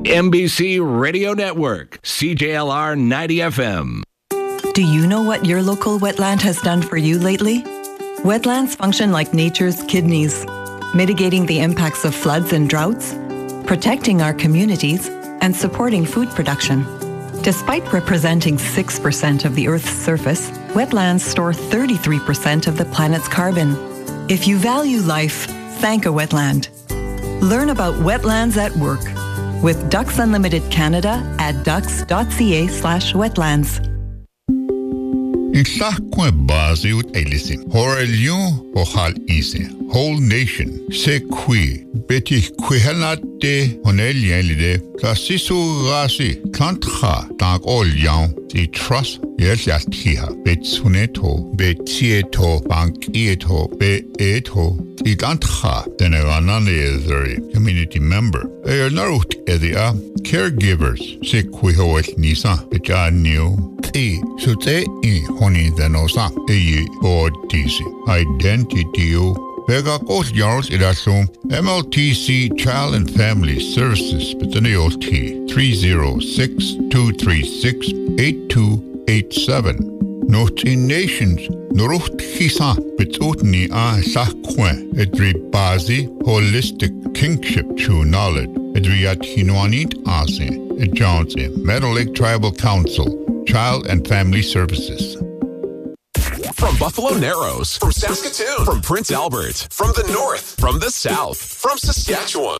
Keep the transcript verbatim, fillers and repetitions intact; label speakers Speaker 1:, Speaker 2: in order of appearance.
Speaker 1: M B C Radio Network, C J L R ninety F M.
Speaker 2: Do you know what your local wetland has done for you lately? Wetlands function like nature's kidneys, mitigating the impacts of floods and droughts, protecting our communities, and supporting food production. Despite representing six percent of the Earth's surface, wetlands store thirty-three percent of the planet's carbon. If you value life, thank a wetland. Learn about wetlands at work with Ducks Unlimited Canada at ducks.ca slash wetlands.
Speaker 3: In Sakwe Bazi ut Elisin, Horelion Ohal Ise, whole nation, se qui, beti quihelate honelielide, Classisu Rasi, Klantha, Tank all young, the trust, yes, Yastiha, Betsuneto, Betieto, Bankieto, Be Eto, Idantha, then a Ranane community member. They are not edia caregivers, se quihoet Nisa, Beja new. E so te I honi denosa e o disi identity Vega Coast Yards Idasum M L T C Child and Family Services Betanio T three zero six two three six eight two eight seven. Noti Nations Norucht Hisa Betutni a Sakwe Edri Bazi Holistic Kingship True Knowledge Edriat Hinoanit Asin Ed Jones Meadow Lake Tribal Council Child and Family Services.
Speaker 4: From Buffalo Narrows, from Saskatoon, from Prince Albert, from the north, from the south, from Saskatchewan,